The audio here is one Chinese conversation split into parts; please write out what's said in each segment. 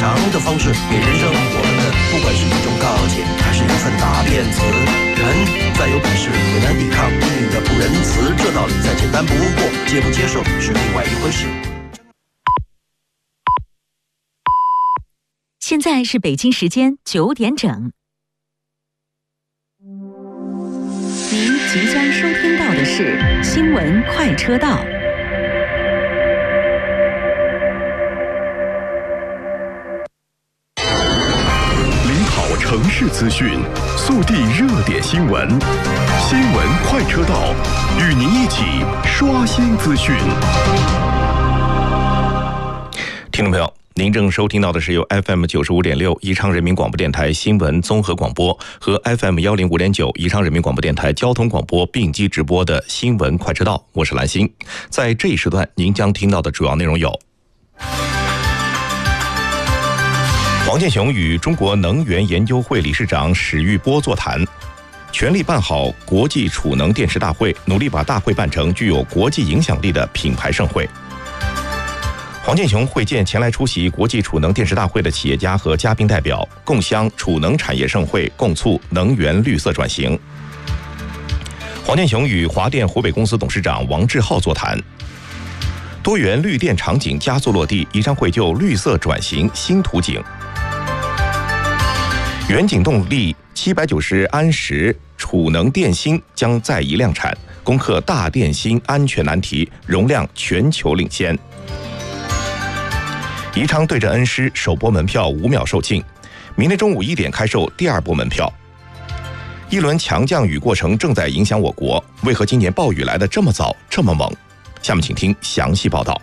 常的方式给人生活的，不管是一种告诫，还是一份答辩词。人再有本事也难抵抗命运的不仁慈，这道理再简单不过，接不接受是另外一回事。 现在是北京时间9点整。您即将收听到的是新闻快车道。 领跑城市资讯，速递热点新闻，新闻快车道，与您一起刷新资讯。 听众朋友，您正收听到的是由 FM 95.6宜昌人民广播电台新闻综合广播和 FM 105.9宜昌人民广播电台交通广播并机直播的新闻快车道，我是兰心。在这一时段，您将听到的主要内容有：黄健雄与中国能源研究会理事长史玉波座谈，全力办好国际储能电池大会，努力把大会办成具有国际影响力的品牌盛会。黄健雄会见前来出席国际储能电池大会的企业家和嘉宾代表，共襄储能产业盛会，共促能源绿色转型。黄健雄与华电湖北公司董事长王志浩座谈，多元绿电场景加速落地，宜昌绘就绿色转型新图景。远景动力790安时储能电芯将再一量产，攻克大电芯安全难题，容量全球领先。宜昌对阵恩施首波门票5秒售罄，明天中午1点开售第二波门票。一轮强降雨过程正在影响我国，为何今年暴雨来得这么早这么猛？下面请听详细报道。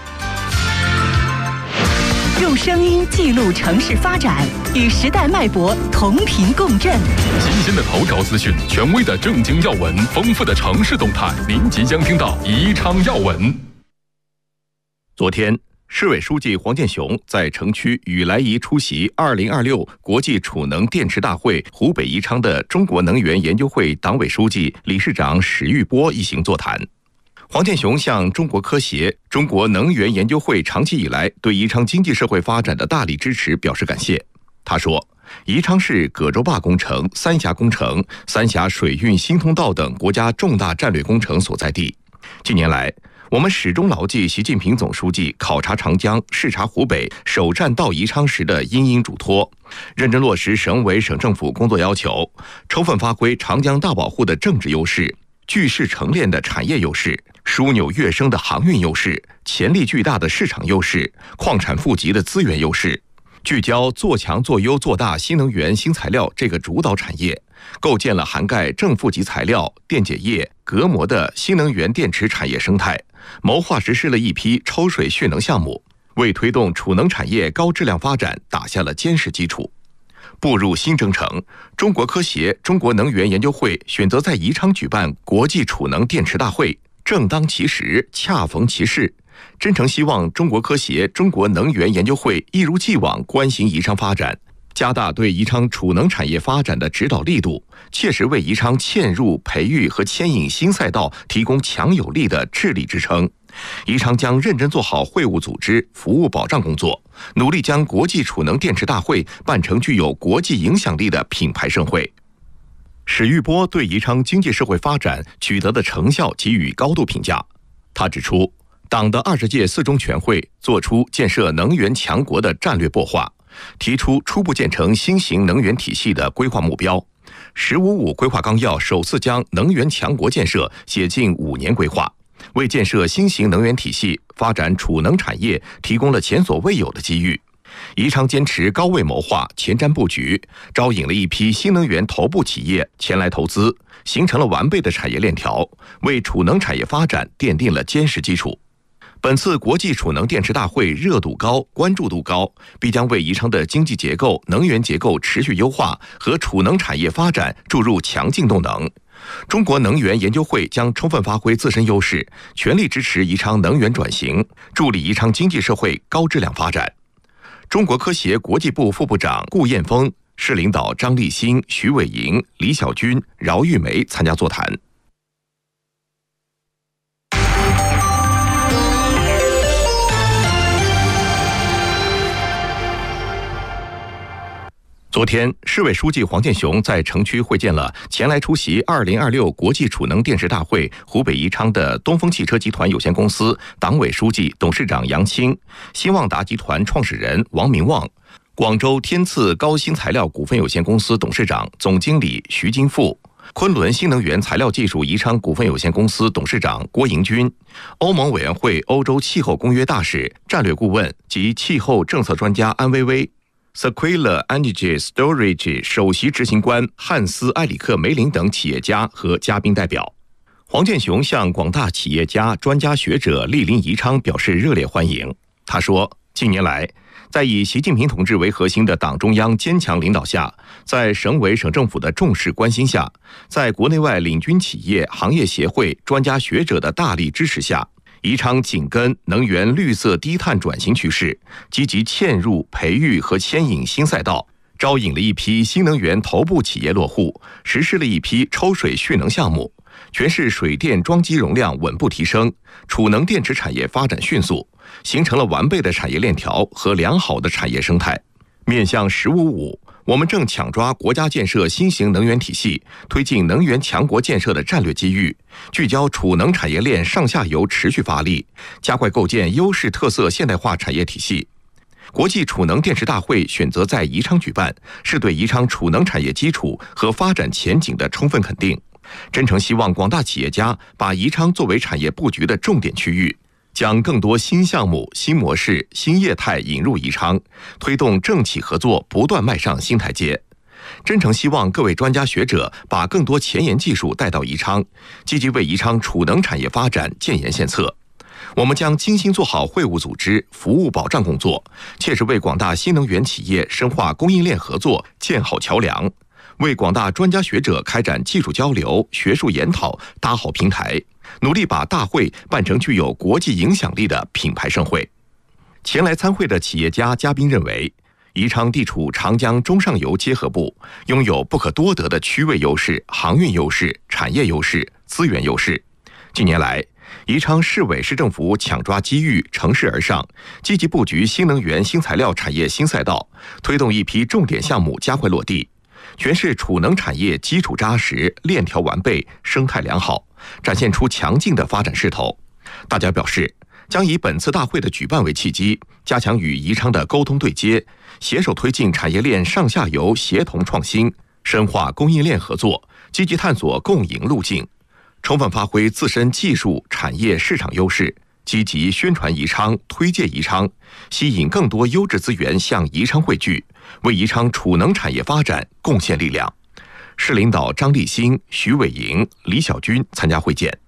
用声音记录城市发展，与时代脉搏同频共振。 新鲜的头条资讯，权威的正经要闻，丰富的城市动态，您即将听到宜昌要闻。 昨天，市委书记黄健雄在城区与来宜出席2026国际储能电池大会湖北宜昌的中国能源研究会党委书记、理事长史玉波一行座谈。黄健雄向中国科协、中国能源研究会长期以来对宜昌经济社会发展的大力支持表示感谢。他说，宜昌市葛洲坝工程、三峡工程、三峡水运新通道等国家重大战略工程所在地。近年来，我们始终牢记习近平总书记考察长江、视察湖北、首站到宜昌时的殷殷嘱托，认真落实省委省政府工作要求，充分发挥长江大保护的政治优势、聚势成链的产业优势、枢纽跃升的航运优势、潜力巨大的市场优势、矿产富集的资源优势，聚焦做强做优做大新能源新材料这个主导产业，构建了涵盖正负极材料、电解液、隔膜的新能源电池产业生态，谋划实施了一批抽水蓄能项目，为推动储能产业高质量发展打下了坚实基础。步入新征程，中国科协、中国能源研究会选择在宜昌举办国际储能电池大会，正当其时，恰逢其事。真诚希望中国科协、中国能源研究会一如既往关心宜昌发展，加大对宜昌储能产业发展的指导力度，切实为宜昌嵌入、培育和牵引新赛道提供强有力的智力支撑。宜昌将认真做好会务组织、服务保障工作，努力将国际储能电池大会办成具有国际影响力的品牌盛会。史玉波对宜昌经济社会发展取得的成效给予高度评价。他指出，党的20届4中全会作出建设能源强国的战略擘画，提出初步建成新型能源体系的规划目标。“15+5”规划纲要首次将能源强国建设写进5年规划，为建设新型能源体系、发展储能产业提供了前所未有的机遇。宜昌坚持高位谋划、前瞻布局，招引了一批新能源头部企业前来投资，形成了完备的产业链条，为储能产业发展奠定了坚实基础。本次国际储能电池大会热度高、关注度高，必将为宜昌的经济结构、能源结构持续优化和储能产业发展注入强劲动能。中国能源研究会将充分发挥自身优势，全力支持宜昌能源转型，助力宜昌经济社会高质量发展。中国科协国际部副部长顾艳峰、市领导张立新、徐伟莹、李小军、饶玉梅参加座谈。 昨天，市委书记黄建雄在城区会见了前来出席2026国际储能电池大会湖北宜昌的东风汽车集团有限公司党委书记、董事长杨青、新旺达集团创始人王明旺、广州天赐高新材料股份有限公司董事长、总经理徐金富、昆仑新能源材料技术宜昌股份有限公司董事长郭迎军、欧盟委员会欧洲气候公约大使、战略顾问及气候政策专家安薇薇、Sequila Energy Storage 首席执行官汉斯·埃里克·梅林等企业家和嘉宾代表。黄建雄向广大企业家、专家学者莅临宜昌表示热烈欢迎。他说，近年来，在以习近平同志为核心的党中央坚强领导下，在省委省政府的重视关心下，在国内外领军企业、行业协会、专家学者的大力支持下，宜昌紧跟能源绿色低碳转型趋势，积极嵌入、培育和牵引新赛道，招引了一批新能源头部企业落户，实施了一批抽水蓄能项目，全市水电装机容量稳步提升，储能电池产业发展迅速，形成了完备的产业链条和良好的产业生态。面向“15+5”，我们正抢抓国家建设新型能源体系、推进能源强国建设的战略机遇，聚焦储能产业链上下游持续发力，加快构建优势特色现代化产业体系。国际储能电池大会选择在宜昌举办，是对宜昌储能产业基础和发展前景的充分肯定。真诚希望广大企业家把宜昌作为产业布局的重点区域，将更多新项目、新模式、新业态引入宜昌，推动政企合作不断迈上新台阶。真诚希望各位专家学者把更多前沿技术带到宜昌，积极为宜昌储能产业发展建言献策。我们将精心做好会务组织、服务保障工作，切实为广大新能源企业深化供应链合作建好桥梁，为广大专家学者开展技术交流、学术研讨搭好平台，努力把大会办成具有国际影响力的品牌盛会。前来参会的企业家、嘉宾认为，宜昌地处长江中上游结合部，拥有不可多得的区位优势、航运优势、产业优势、资源优势。近年来，宜昌市委市政府抢抓机遇，乘势而上，积极布局新能源新材料产业新赛道，推动一批重点项目加快落地。全市储能产业基础扎实，链条完备，生态良好，展现出强劲的发展势头。大家表示，将以本次大会的举办为契机，加强与宜昌的沟通对接，携手推进产业链上下游协同创新，深化供应链合作，积极探索共赢路径，充分发挥自身技术、产业、市场优势，积极宣传宜昌、推介宜昌，吸引更多优质资源向宜昌汇聚，为宜昌储能产业发展贡献力量。市领导张立新、徐伟莹、李小军参加会见。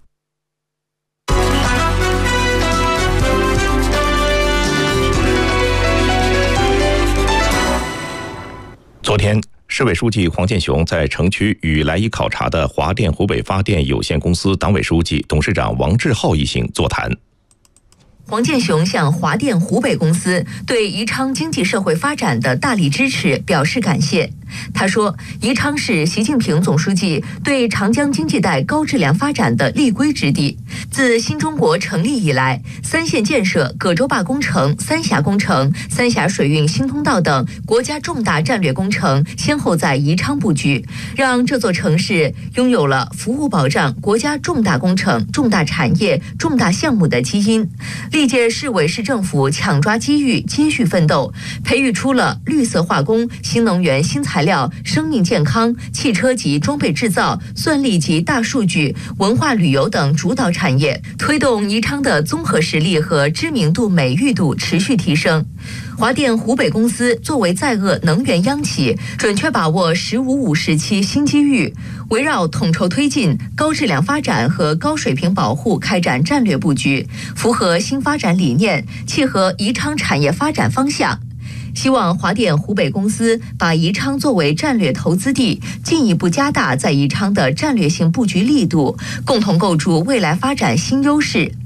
昨天，市委书记黄建雄在城区与来宜考察的华电湖北发电有限公司党委书记、董事长王志浩一行座谈。 黄建雄向华电湖北公司对宜昌经济社会发展的大力支持表示感谢。他说，宜昌是习近平总书记对长江经济带高质量发展的立规之地。自新中国成立以来，三线建设、葛洲坝工程、三峡工程、三峡水运新通道等国家重大战略工程先后在宜昌布局，让这座城市拥有了服务保障国家重大工程、重大产业、重大项目的基因。历届市委市政府抢抓机遇，接续奋斗，培育出了绿色化工、新能源新材料、生命健康、汽车及装备制造、算力及大数据、文化旅游等主导产业，推动宜昌的综合实力和知名度、美誉度持续提升。华电湖北公司作为在鄂能源央企，准确把握“15+5”时期新机遇，围绕统筹推进高质量发展和高水平保护开展战略布局，符合新发展理念，契合宜昌产业发展方向。希望华电湖北公司把宜昌作为战略投资地，进一步加大在宜昌的战略性布局力度，共同构筑未来发展新优势。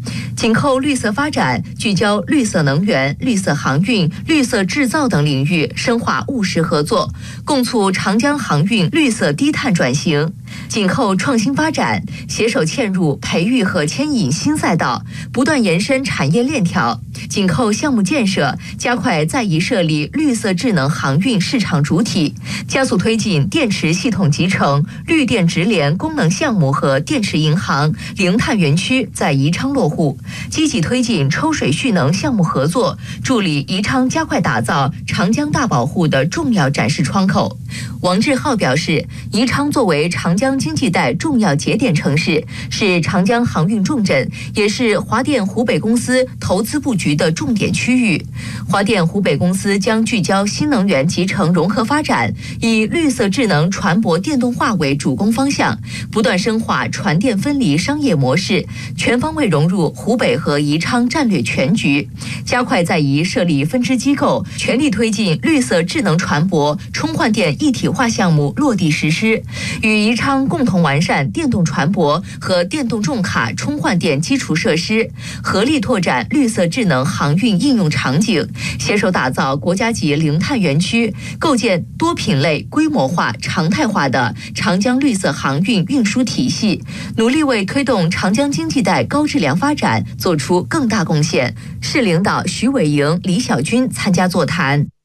紧扣绿色发展，聚焦绿色能源、绿色航运、绿色制造等领域，深化务实合作，共促长江航运绿色低碳转型。紧扣创新发展，携手嵌入、培育和牵引新赛道，不断延伸产业链条。紧扣项目建设，加快在宜设立绿色智能航运市场主体，加速推进电池系统集成、绿电直联功能项目和电池银行、零碳园区在宜昌落户，积极推进抽水蓄能项目合作，助力宜昌加快打造长江大保护的重要展示窗口。王志浩表示，宜昌作为长江经济带重要节点城市，是长江航运重镇，也是华电湖北公司投资布局的重点区域。华电湖北公司将聚焦新能源集成融合发展，以绿色智能船舶电动化为主攻方向，不断深化船电分离商业模式，全方位融入湖北和宜昌战略全局，加快在宜设立分支机构，全力推进绿色智能船舶充换电一体化项目落地实施，与宜昌共同完善电动船舶和电动重卡充换电基础设施，合力拓展绿色智能航运应用场景，携手打造国家级零碳园区，构建多品类、规模化、常态化的长江绿色航运运输体系，努力为推动长江经济带高质量发展做出更大贡献。市领导徐伟莹、李小军参加座谈。